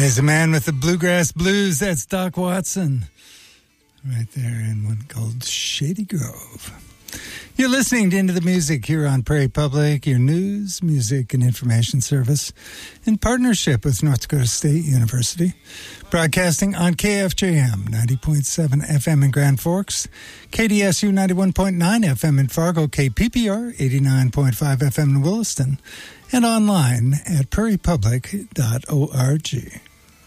There's a man with the bluegrass blues. That's Doc Watson. Right there in one called Shady Grove. You're listening to Into the Music here on Prairie Public, your news, music, and information service in partnership with North Dakota State University. Broadcasting on KFJM 90.7 FM in Grand Forks, KDSU 91.9 FM in Fargo, KPPR 89.5 FM in Williston, and online at prairiepublic.org.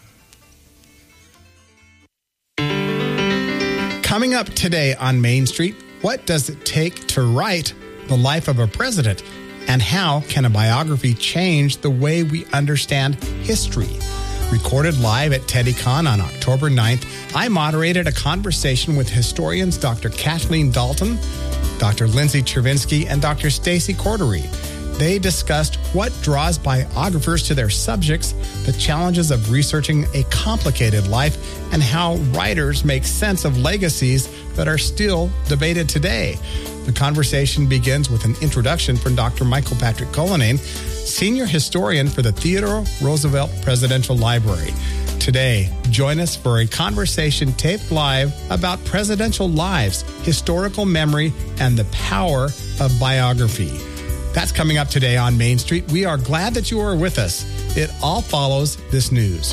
Coming up today on Main Street, what does it take to write the life of a president? And how can a biography change the way we understand history? Recorded live at TeddyCon on October 9th, I moderated a conversation with historians Dr. Kathleen Dalton, Dr. Lindsay Chervinsky, and Dr. Stacy Cordery. They discussed what draws biographers to their subjects, the challenges of researching a complicated life, and how writers make sense of legacies that are still debated today. The conversation begins with an introduction from Dr. Michael Patrick Cullinane, senior historian for the Theodore Roosevelt Presidential Library. Today, join us for a conversation taped live about presidential lives, historical memory, and the power of biography. That's coming up today on Main Street. We are glad that you are with us. It all follows this news.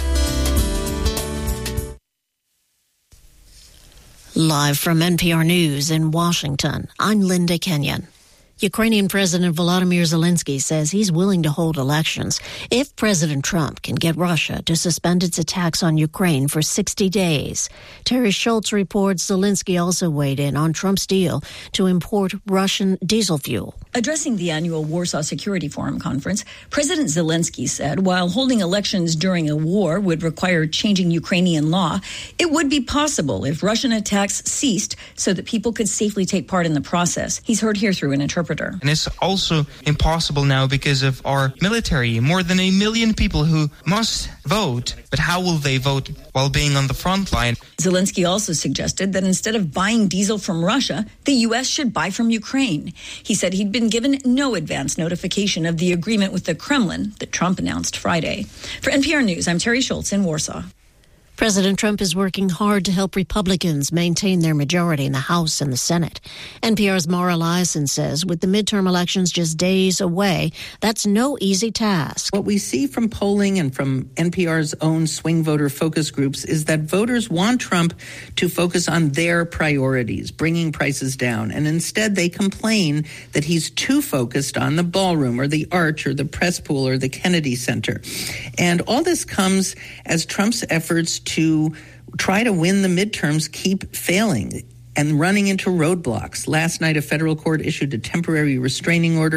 Live from NPR News in Washington, I'm Linda Kenyon. Ukrainian President Volodymyr Zelensky says he's willing to hold elections if President Trump can get Russia to suspend its attacks on Ukraine for 60 days. Terry Schultz reports Zelensky also weighed in on Trump's deal to import Russian diesel fuel. Addressing the annual Warsaw Security Forum conference, President Zelensky said while holding elections during a war would require changing Ukrainian law, it would be possible if Russian attacks ceased so that people could safely take part in the process. He's heard here through an interpreter. And it's also impossible now because of our military. More than 1 million people who must vote. But how will they vote while being on the front line? Zelensky also suggested that instead of buying diesel from Russia, the U.S. should buy from Ukraine. He said he'd been given no advance notification of the agreement with the Kremlin that Trump announced Friday. For NPR News, I'm Terry Schultz in Warsaw. President Trump is working hard to help Republicans maintain their majority in the House and the Senate. NPR's Mara Liasson says with the midterm elections just days away, that's no easy task. What we see from polling and from NPR's own swing voter focus groups is that voters want Trump to focus on their priorities, bringing prices down, and instead they complain that he's too focused on the ballroom or the Arch or the press pool or the Kennedy Center. And all this comes as Trump's efforts to try to win the midterms keep failing and running into roadblocks. Last night, a federal court issued a temporary restraining order